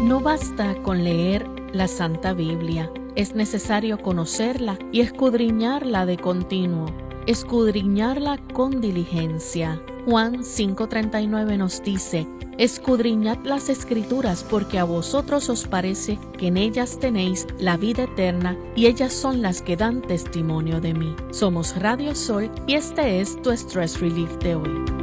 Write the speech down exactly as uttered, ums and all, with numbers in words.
No basta con leer la Santa Biblia, es necesario conocerla y escudriñarla de continuo, escudriñarla con diligencia. Juan cinco treinta y nueve nos dice: escudriñad las Escrituras, porque a vosotros os parece que en ellas tenéis la vida eterna, y ellas son las que dan testimonio de mí. Somos Radio Sol y este es tu Stress Relief de hoy.